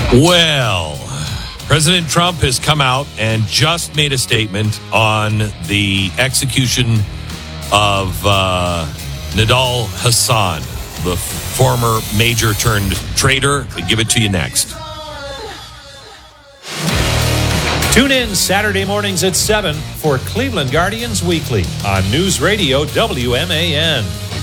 Well, President Trump has come out and just made a statement on the execution of Nidal Hasan, the former major turned traitor. We give it to you next. Tune in Saturday mornings at 7 for Cleveland Guardians Weekly on News Radio WMAN.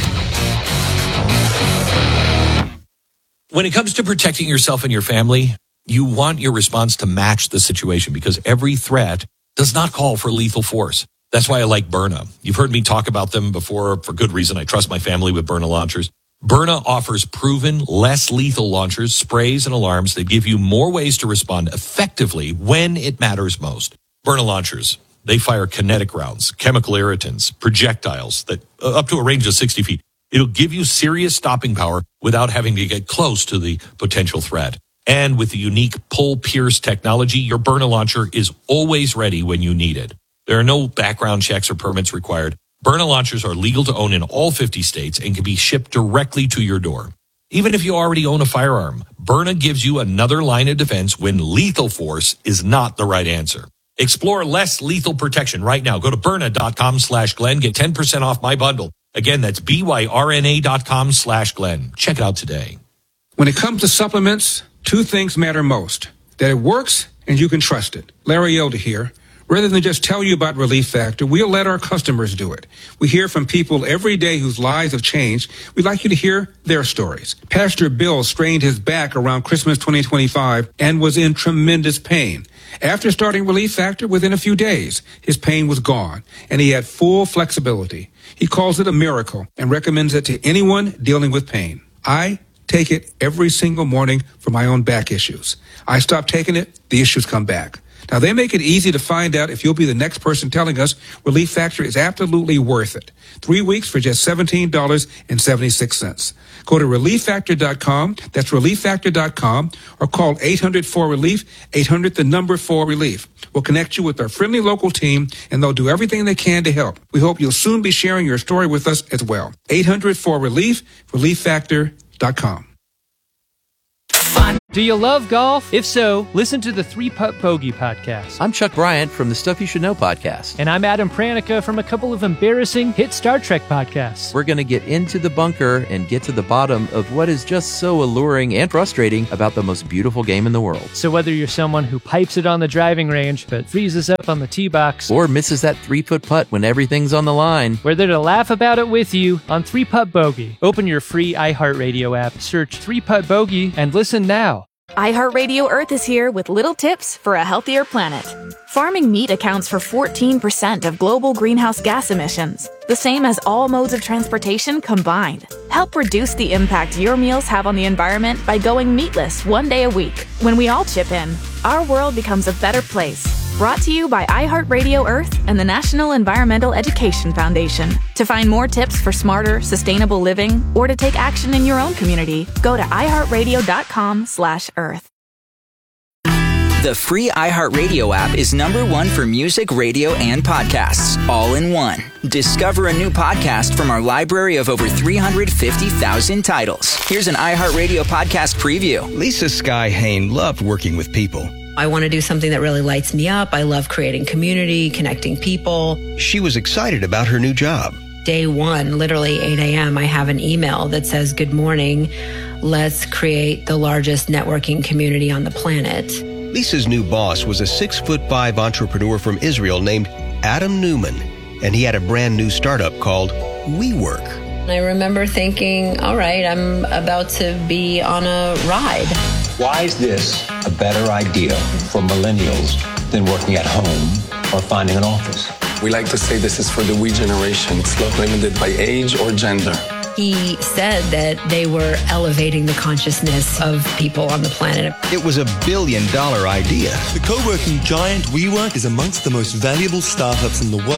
When it comes to protecting yourself and your family, you want your response to match the situation because every threat does not call for lethal force. That's why I like Byrna. You've heard me talk about them before for good reason. I trust my family with Byrna launchers. Byrna offers proven, less lethal launchers, sprays, and alarms that give you more ways to respond effectively when it matters most. Byrna launchers, they fire kinetic rounds, chemical irritants, projectiles that up to a range of 60 feet. It'll give you serious stopping power without having to get close to the potential threat. And with the unique pull-pierce technology, your Byrna launcher is always ready when you need it. There are no background checks or permits required. Byrna launchers are legal to own in all 50 states and can be shipped directly to your door. Even if you already own a firearm, Byrna gives you another line of defense when lethal force is not the right answer. Explore less lethal protection right now. Go to Byrna.com/Glenn. Get 10% off my bundle. Again, that's BYRNA.com/Glenn. Check it out today. When it comes to supplements, two things matter most: that it works and you can trust it. Larry Elder here. Rather than just tell you about Relief Factor, we'll let our customers do it. We hear from people every day whose lives have changed. We'd like you to hear their stories. Pastor Bill strained his back around Christmas 2025 and was in tremendous pain. After starting Relief Factor, within a few days, his pain was gone, and he had full flexibility. He calls it a miracle and recommends it to anyone dealing with pain. I take it every single morning for my own back issues. I stop taking it, the issues come back. Now, they make it easy to find out if you'll be the next person telling us Relief Factor is absolutely worth it. 3 weeks for just $17.76. Go to ReliefFactor.com. That's ReliefFactor.com. Or call 800-4RELIEF, 800-4RELIEF. We'll connect you with our friendly local team, and they'll do everything they can to help. We hope you'll soon be sharing your story with us as well. 800-4RELIEF, ReliefFactor.com. Do you love golf? If so, listen to the 3-Putt Bogey podcast. I'm Chuck Bryant from the Stuff You Should Know podcast. And I'm Adam Pranica from a couple of embarrassing hit Star Trek podcasts. We're going to get into the bunker and get to the bottom of what is just so alluring and frustrating about the most beautiful game in the world. So whether you're someone who pipes it on the driving range but freezes up on the tee box, or misses that 3-foot putt when everything's on the line, we're there to laugh about it with you on 3-Putt Bogey. Open your free iHeartRadio app, search 3-Putt Bogey, and listen now. iHeartRadio Earth is here with little tips for a healthier planet. Farming meat accounts for 14% of global greenhouse gas emissions, the same as all modes of transportation combined. Help reduce the impact your meals have on the environment by going meatless 1 day a week. When we all chip in, our world becomes a better place. Brought to you by iHeartRadio Earth and the National Environmental Education Foundation. To find more tips for smarter, sustainable living, or to take action in your own community, go to iHeartRadio.com/Earth. The free iHeartRadio app is #1 for music, radio, and podcasts, all in one. Discover a new podcast from our library of over 350,000 titles. Here's an iHeartRadio podcast preview. Lisa Sky Hain loved working with people. I want to do something that really lights me up. I love creating community, connecting people. She was excited about her new job. Day one, literally 8 a.m., I have an email that says, "Good morning. Let's create the largest networking community on the planet." Lisa's new boss was a 6'5" entrepreneur from Israel named Adam Newman, and he had a brand new startup called WeWork. I remember thinking, all right, I'm about to be on a ride. Why is this a better idea for millennials than working at home or finding an office? We like to say this is for the we generation. It's not limited by age or gender. He said that they were elevating the consciousness of people on the planet. It was $1 billion idea. The co-working giant WeWork is amongst the most valuable startups in the world.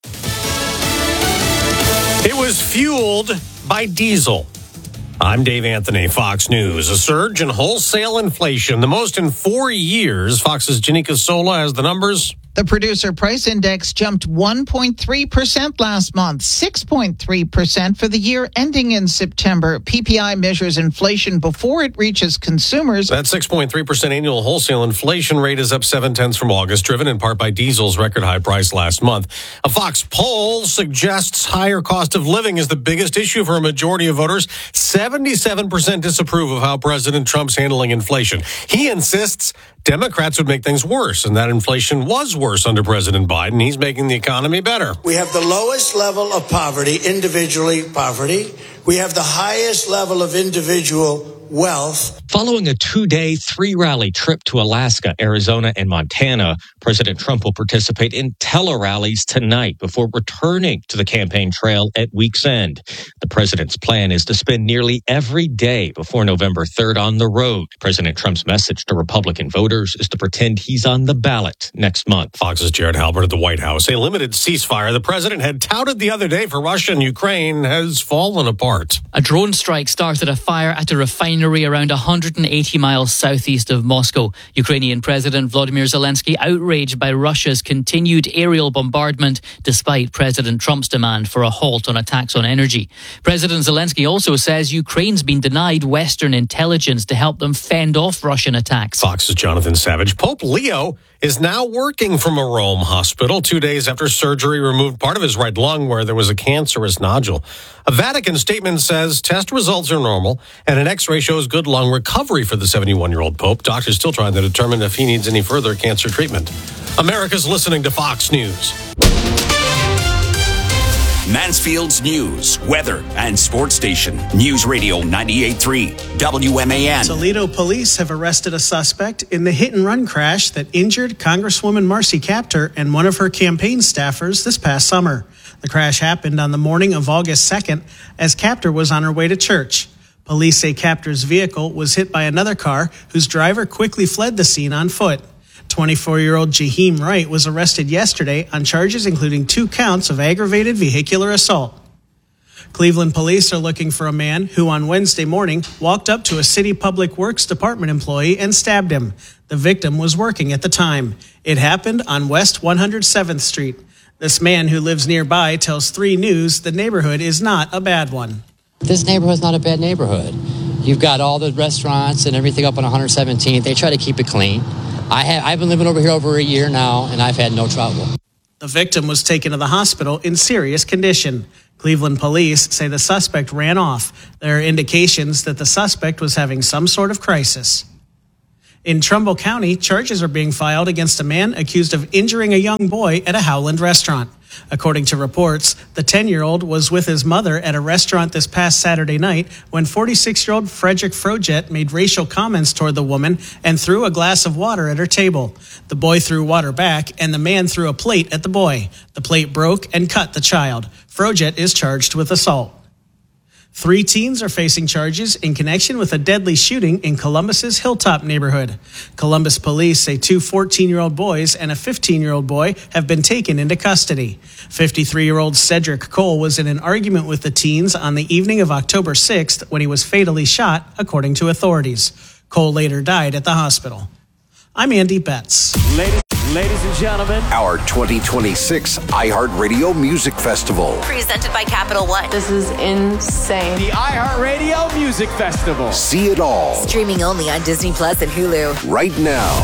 It was fueled by diesel. I'm Dave Anthony, Fox News. A surge in wholesale inflation, the most in 4 years. Fox's Janika Sola has the numbers. The Producer Price Index jumped 1.3% last month, 6.3% for the year ending in September. PPI measures inflation before it reaches consumers. That 6.3% annual wholesale inflation rate is up 0.7 from August, driven in part by diesel's record high price last month. A Fox poll suggests higher cost of living is the biggest issue for a majority of voters. 77% disapprove of how President Trump's handling inflation. He insists Democrats would make things worse, and that inflation was worse under President Biden. He's making the economy better. We have the lowest level of poverty, individually poverty. We have the highest level of individual wealth. Following a 2-day, 3-rally trip to Alaska, Arizona, and Montana, President Trump will participate in tele-rallies tonight before returning to the campaign trail at week's end. The president's plan is to spend nearly every day before November 3rd on the road. President Trump's message to Republican voters is to pretend he's on the ballot next month. Fox's Jared Halbert at the White House. A limited ceasefire the president had touted the other day for Russia and Ukraine has fallen apart. A drone strike started a fire at a refinery around 180 miles southeast of Moscow. Ukrainian President Volodymyr Zelensky outraged by Russia's continued aerial bombardment despite President Trump's demand for a halt on attacks on energy. President Zelensky also says Ukraine's been denied Western intelligence to help them fend off Russian attacks. Fox's Jonathan Savage. Pope Leo is now working from a Rome hospital 2 days after surgery removed part of his right lung where there was a cancerous nodule. A Vatican statement says test results are normal and an X-ray shows good lung recovery for the 71-year-old Pope. Doctors still trying to determine if he needs any further cancer treatment. America's listening to Fox News. Mansfield's news, weather, and sports station. News Radio 98.3 WMAN. Toledo police have arrested a suspect in the hit-and-run crash that injured Congresswoman Marcy Kaptur and one of her campaign staffers this past summer. The crash happened on the morning of August 2nd as Kaptur was on her way to church. Police say Kaptur's vehicle was hit by another car whose driver quickly fled the scene on foot. 24-year-old Jaheim Wright was arrested yesterday on charges including 2 counts of aggravated vehicular assault. Cleveland police are looking for a man who on Wednesday morning walked up to a city public works department employee and stabbed him. The victim was working at the time. It happened on West 107th Street. This man who lives nearby tells 3 News the neighborhood is not a bad one. This neighborhood's not a bad neighborhood. You've got all the restaurants and everything up on 117th. They try to keep it clean. I've been living over here over a year now, and I've had no trouble. The victim was taken to the hospital in serious condition. Cleveland police say the suspect ran off. There are indications that the suspect was having some sort of crisis. In Trumbull County, charges are being filed against a man accused of injuring a young boy at a Howland restaurant. According to reports, the 10-year-old was with his mother at a restaurant this past Saturday night when 46-year-old Frederick Frojet made racial comments toward the woman and threw a glass of water at her table. The boy threw water back, and the man threw a plate at the boy. The plate broke and cut the child. Frojet is charged with assault. 3 teens are facing charges in connection with a deadly shooting in Columbus's Hilltop neighborhood. Columbus police say 2 14-year-old boys and a 15-year-old boy have been taken into custody. 53-year-old Cedric Cole was in an argument with the teens on the evening of October 6th when he was fatally shot, according to authorities. Cole later died at the hospital. I'm Andy Betts. Ladies and gentlemen, our 2026 iHeartRadio Music Festival. Presented by Capital One. This is insane. The iHeartRadio Music Festival. See it all. Streaming only on Disney Plus and Hulu. Right now.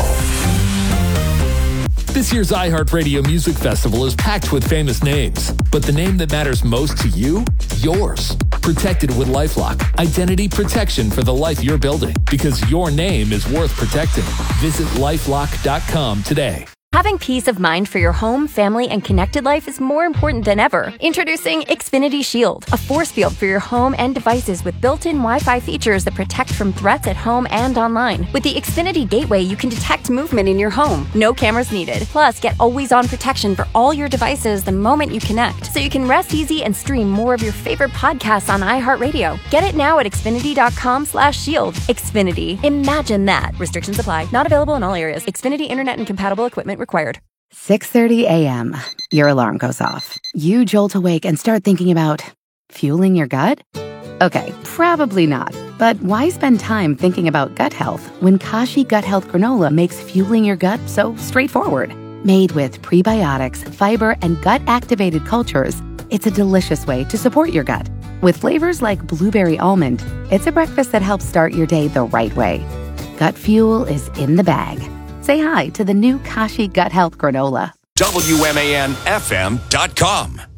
This year's iHeartRadio Music Festival is packed with famous names, but the name that matters most to you? Yours. Protected with LifeLock. Identity protection for the life you're building. Because your name is worth protecting. Visit LifeLock.com today. Having peace of mind for your home, family, and connected life is more important than ever. Introducing Xfinity Shield, a force field for your home and devices with built-in Wi-Fi features that protect from threats at home and online. With the Xfinity Gateway, you can detect movement in your home. No cameras needed. Plus, get always-on protection for all your devices the moment you connect, so you can rest easy and stream more of your favorite podcasts on iHeartRadio. Get it now at Xfinity.com/shield. Xfinity. Imagine that. Restrictions apply. Not available in all areas. Xfinity Internet and compatible equipment required. 6:30 a.m. Your alarm goes off. You jolt awake and start thinking about fueling your gut? Okay, probably not. But why spend time thinking about gut health when Kashi Gut Health Granola makes fueling your gut so straightforward? Made with prebiotics, fiber, and gut-activated cultures, it's a delicious way to support your gut. With flavors like blueberry almond, it's a breakfast that helps start your day the right way. Gut Fuel is in the bag. Say hi to the new Kashi Gut Health Granola. WMANFM.com.